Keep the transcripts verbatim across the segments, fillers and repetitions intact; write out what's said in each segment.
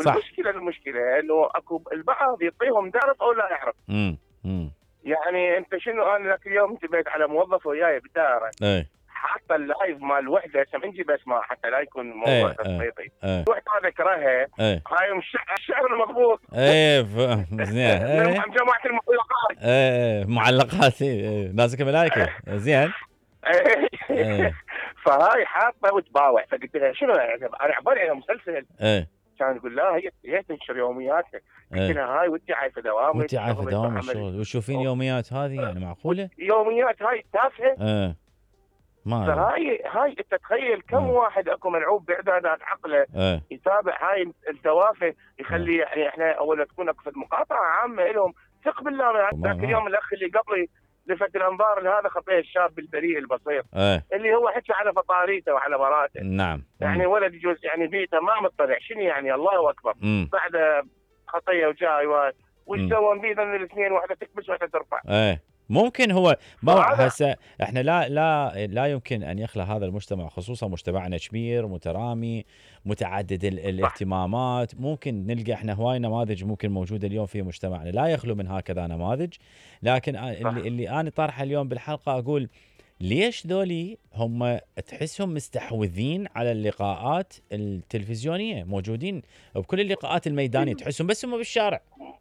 والمشكله المشكله انه اكو البعض يعطيهم درس او لا يعرف. امم امم يعني انت شنو، انا ذاك اليوم انتبهت على موظف وياي بالدائره اي حتى اللايف مال الوحده، هسه من نجيب اسماء حتى لا يكون موضوع تسليطي. الوحده هذا كرهها، هاي الشعر المضبوط. ايه زين. من جماعه المعلقات. ايه معلقات. ايه نازك ملائكه. زين. فهاي حاطه وتباوع، فقلت لها شنو يعني انا عبالي على مسلسل. ايه كان يقول لا هي هي تنشر يومياتها. قلت لها هاي وانت عايفه دوامك، وانت عايفه دوام الشغل وتشوفين يوميات هذه يعني معقوله؟ يوميات هاي تافهه. ايه ما فهاي هاي انت تخيل كم اه. واحد اكو ملعوب باعدادات عقله اه. يتابع هاي التوافه، يخلي اه. يعني احنا اول تكون اكو مقاطعه عامه لهم ثق بالله. ذاك اليوم الاخ اللي قبلي لفت الانظار لهذا خطيه الشاب البريء البسيط اه. اللي هو حكى على فطاريته وعلى براته. نعم. يعني ولد يجوز يعني بيته ما مطلع شنو يعني الله اكبر. مم. بعد خطيه وجاي وش سوى بيده من الاثنين، واحده تكبس واحده ترفع. ايه ممكن هو موع هسه احنا لا لا لا يمكن ان يخلى هذا المجتمع، خصوصا مجتمعنا كبير مترامي متعدد الاهتمامات. ممكن نلقى احنا هواي نماذج ممكن موجوده اليوم في مجتمعنا لا يخلو من هكذا نماذج، لكن اللي, اللي انا طرحه اليوم بالحلقه اقول ليش ذولي هم تحسهم مستحوذين على اللقاءات التلفزيونيه، موجودين بكل اللقاءات الميدانيه تحسهم بس هم بالشارع.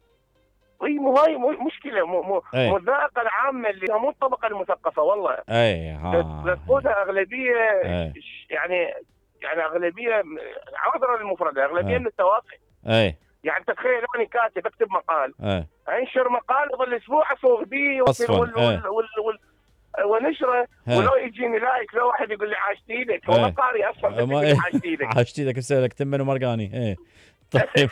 اي مو هاي مشكله، مو مو مو الذائقه العامه اللي مو الطبقه المثقفه والله. اي ها تقودها اغلبيه أي. يعني يعني اغلبيه عذرا المفرده اغلبيه من التوافه. اي يعني تخيل انا كاتب اكتب مقال، أي. انشر مقال ظل اسبوع اصوغ بيه وال وال وال ونشره ولو يجيني لايك لو واحد يقول لي عاشت ايدك، هو ما قاري اصلا عاشت ايدك عاشت ايدك بس لك تمن ومرقاني. ايه طيب.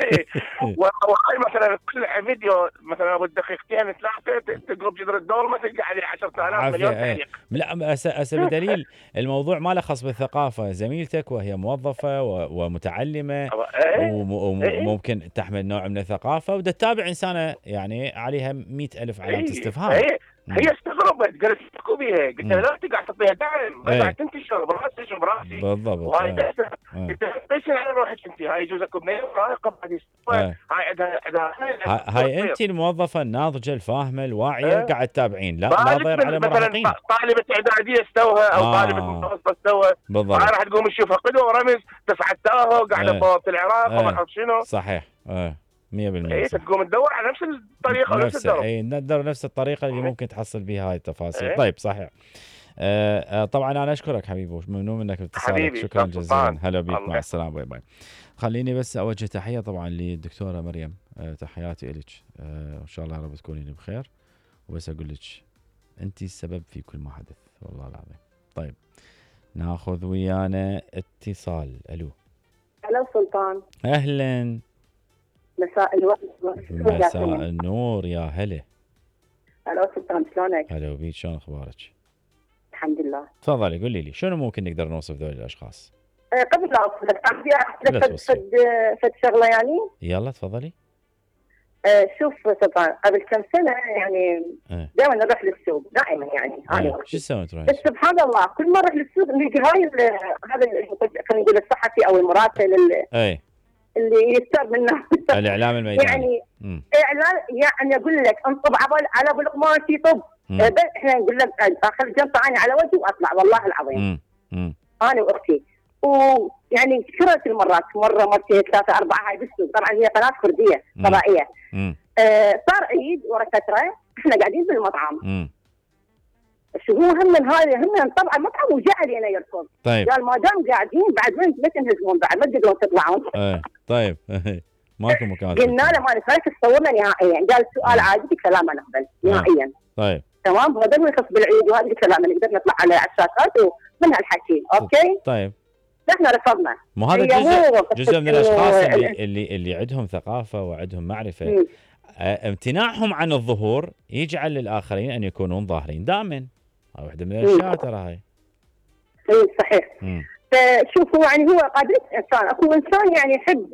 وهاي مثلا طلع فيديو مثلا ابو دقيقتين ثلاثه تقلب جدر الدور ما تلقى عليه عشرة آلاف مليون تعليق. لا اسا بدليل الموضوع ما له خص بالثقافه. زميلتك وهي موظفه ومتعلمه وممكن تحمل نوع من الثقافه وده تتابع انسانه يعني عليها مئة ألف علامه استفهام. هي استغربت قالت احكوا بيها، قلت لها لا تقعد تعطيها دعم ما قاعد تنتشر براسك وبراسي بالضبط. وهاي قلت ليش على روحك انت، هاي يجوزك بنيه رايقه بعد هاي عندها عندها هاي انت الموظفه الناضجه الفاهمه الواعيه اه. قاعد تتابعين لا لا ضير على مراهقين. طالبه اعداديه استوها او آه. طالبه متوسطه استوى بالضبط. هاي راح تقوم تشوفها قدوه ورمز تسعة تاهو قاعده اه. بوابه العراق اه. وما شنو. صحيح اه مية بالمية. ايه تقوم تدور على نفس الطريقه نفس الدرب. اي ندور نفس الطريقه اللي ممكن تحصل بها هاي التفاصيل. ايه. طيب صحيح. آه آه طبعا انا اشكرك حبيبي ممنون منك باتصالك، شكرا جزيلا. هلا بيك مع السلامه. باي باي. خليني بس اوجه تحيه طبعا للدكتوره مريم، آه تحياتي لك، آه ان شاء الله رب تكونين بخير، وبس اقول لك انت السبب في كل ما حدث والله العظيم. طيب ناخذ ويانا اتصال. الو. هلا سلطان. اهلا. مساء الورد. مساء النور يا هلا. هلا سلطان شلونك؟ هلا بيك، شلون اخبارك؟ الحمد لله. تفضلي قولي لي شنو ممكن نقدر نوصف ذول الاشخاص؟ أه قبل لا اوصلك ابي احكي لك فد فد شغله يعني. يلا تفضلي. أه شوف سلطان قبل كم سنه يعني أه. دائما نروح للسوق دائما يعني انا شو تسوي تروحي؟ بس سبحان الله كل ما اروح للسوق نلقى هاي هذا خلينا نقول الصحفي او المراسل اي اللي يستر منه الاعلام الميداني يعني م. اعلان يعني اقول لك انطب على ابو القماشي طب أه احنا نقول لك اخذ جنطه عني على وجهي واطلع والله العظيم. م. م. انا واختي ويعني كثيرة المرات مره مرتين ثلاثه اربعه هاي بالسوق. طبعا هي قناه كرديه فضائيه. آه صار عيد ورا فتره احنا قاعدين بالمطعم. م. شو هو هم من هاي هم طبعا المطعم وجاء علينا يركض. طيب قال ما دام قاعدين بعد وين بس تنهزمون بعد ما تقدرون تطلعون. ايه طيب ماكو مكان. قلنا له ما نخليك تصورنا نهائيا. قال السؤال عادي قلت لا ما نقبل نهائيا. طيب تمام هذا ما يخص بالعيد وهذا قلت لا ما نقدر نطلع على الشاشات ومن هالحكي اوكي. طيب احنا رفضنا. مو هذا جزء جزء من الاشخاص اللي اللي اللي عندهم ثقافه وعندهم معرفه. م. امتناعهم عن الظهور يجعل للاخرين ان يكونون ظاهرين دائما. هاي واحده من الاشياء ترى هاي. اي صحيح. فشوف هو يعني هو قادر انسان اكو انسان يعني يحب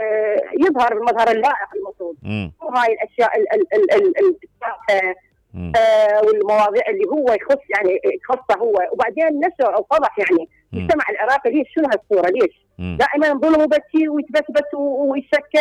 يظهر المظهر اللائق المفروض. مو هاي الاشياء ال ال ال ال آه والمواضيع اللي هو يخص يعني يخصه هو وبعدين نشر او فضح يعني المجتمع العراقي. ليش شنو هالصوره ليش؟ دائما ظلم وبكي ويتبسبس ويشكل